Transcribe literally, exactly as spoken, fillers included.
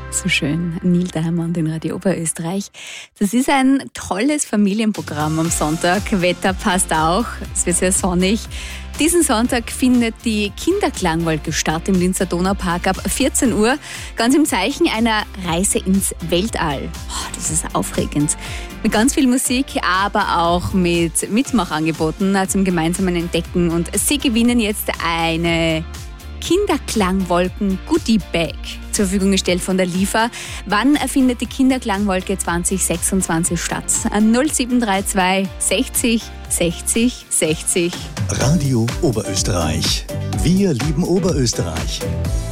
So schön, Neil Diamond in Radio Oberösterreich. Das ist ein tolles Familienprogramm am Sonntag. Wetter passt auch, es wird sehr sonnig. Diesen Sonntag findet die Kinderklangwolke statt im Linzer Donaupark ab vierzehn Uhr. Ganz im Zeichen einer Reise ins Weltall. Oh, das ist aufregend. Mit ganz viel Musik, aber auch mit Mitmachangeboten zum gemeinsamen Entdecken. Und Sie gewinnen jetzt eine Kinderklangwolken Goodie Bag zur Verfügung gestellt von der LIFA. Wann findet die Kinderklangwolke zwanzig sechsundzwanzig statt? An null sieben drei zwei sechzig sechzig sechzig. Radio Oberösterreich. Wir lieben Oberösterreich.